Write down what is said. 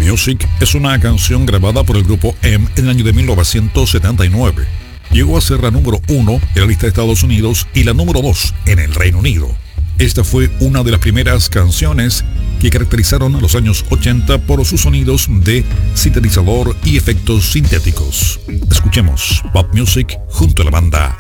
Music es una canción grabada por el grupo M en el año de 1979. Llegó a ser la número 1 en la lista de Estados Unidos y la número 2 en el Reino Unido. Esta fue una de las primeras canciones que caracterizaron a los años 80 por sus sonidos de sintetizador y efectos sintéticos. Escuchemos Pop Music junto a la banda